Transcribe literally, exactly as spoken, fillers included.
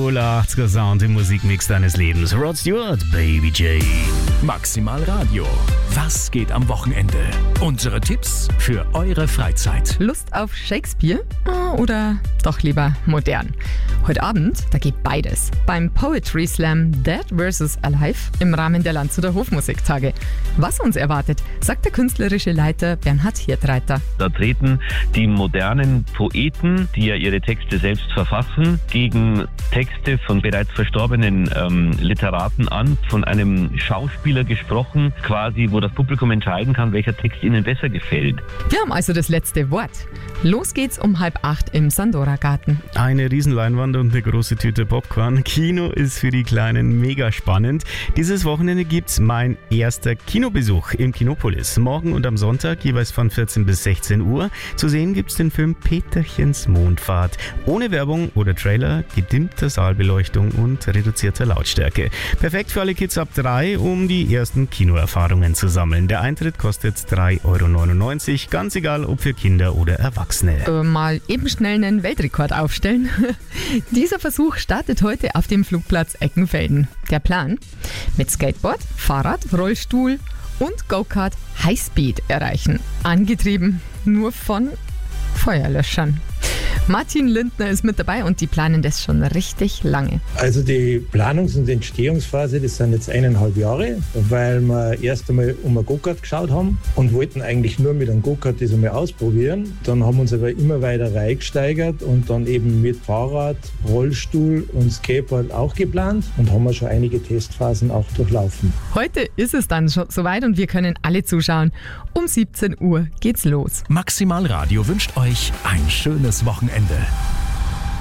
Cooler achtziger Sound im Musikmix deines Lebens. Rod Stewart, Baby J. Maximal Radio. Was geht am Wochenende? Unsere Tipps für eure Freizeit. Lust auf Shakespeare oder doch lieber modern? Heute Abend, da geht beides. Beim Poetry Slam Dead versus. Alive im Rahmen der Landshuter Hofmusiktage. Was uns erwartet, sagt der künstlerische Leiter Bernhard Hirtreiter. Da treten die modernen Poeten, die ja ihre Texte selbst verfassen, gegen Texte von bereits verstorbenen ähm, Literaten an, von einem Schauspieler gesprochen, quasi, wo das Publikum entscheiden kann, welcher Text ihnen besser gefällt. Wir haben also das letzte Wort. Los geht's um halb acht im Sandora-Garten. Eine Riesenleinwand und eine große Tüte Popcorn. Kino ist für die Kleinen mega spannend. Dieses Wochenende gibt's mein erster Kinobesuch im Kinopolis. Morgen und am Sonntag jeweils von vierzehn bis sechzehn Uhr. Zu sehen gibt's den Film Peterchens Mondfahrt. Ohne Werbung oder Trailer, gedimmter Saalbeleuchtung und reduzierter Lautstärke. Perfekt für alle Kids ab drei, um die ersten Kinoerfahrungen zu sammeln. Der Eintritt kostet drei Euro neunundneunzig, ganz egal ob für Kinder oder Erwachsene. Äh, mal eben schnell einen Weltrekord aufstellen. Dieser Versuch startet heute auf dem Flugplatz Eckenfelden. Der Plan? Mit Skateboard, Fahrrad, Rollstuhl und Go-Kart Highspeed erreichen. Angetrieben nur von Feuerlöschern. Martin Lindner ist mit dabei und die planen das schon richtig lange. Also die Planungs- und Entstehungsphase, das sind jetzt eineinhalb Jahre, weil wir erst einmal um ein Go-Kart geschaut haben und wollten eigentlich nur mit einem Go-Kart das einmal ausprobieren. Dann haben wir uns aber immer weiter reingesteigert und dann eben mit Fahrrad, Rollstuhl und Skateboard auch geplant und haben wir schon einige Testphasen auch durchlaufen. Heute ist es dann schon soweit und wir können alle zuschauen. Um siebzehn Uhr geht's los. Maximal Radio wünscht euch ein schönes Wochenende.